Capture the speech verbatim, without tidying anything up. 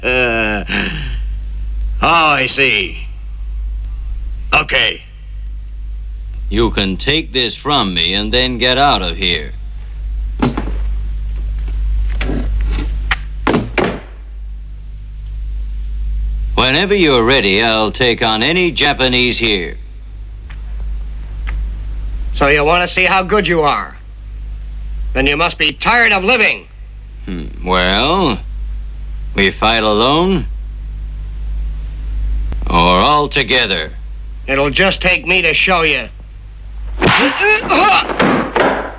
uh, oh, I see. Okay. You can take this from me and then get out of here. Whenever you're ready, I'll take on any Japanese here. So you want to see how good you are? Then you must be tired of living. Hmm. Well, we fight alone or all together? It'll just take me to show you.